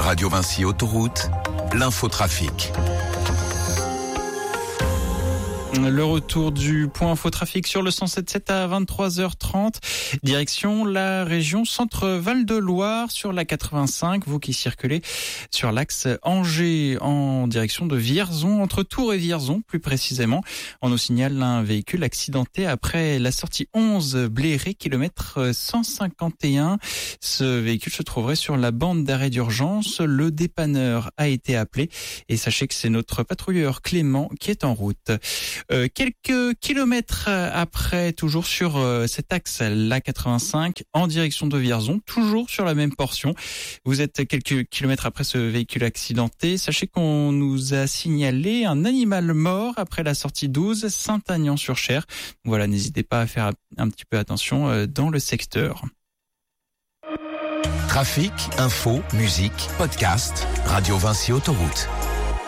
Radio Vinci Autoroute, l'infotrafic. Le retour du point infotrafic sur le 107.7 à 23h30. Direction la région Centre-Val de Loire sur la 85. Vous qui circulez sur l'axe Angers en direction de Vierzon, entre Tours et Vierzon plus précisément. On nous signale un véhicule accidenté après la sortie 11 Bléré, kilomètre 151. Ce véhicule se trouverait sur la bande d'arrêt d'urgence. Le dépanneur a été appelé et sachez que c'est notre patrouilleur Clément qui est en route. Quelques kilomètres après, toujours sur cet axe, l'A85, en direction de Vierzon, toujours sur la même portion. Vous êtes quelques kilomètres après ce véhicule accidenté. Sachez qu'on nous a signalé un animal mort après la sortie 12, Saint-Aignan-sur-Cher. Voilà, n'hésitez pas à faire un petit peu attention dans le secteur. Trafic, info, musique, podcast, Radio Vinci Autoroute.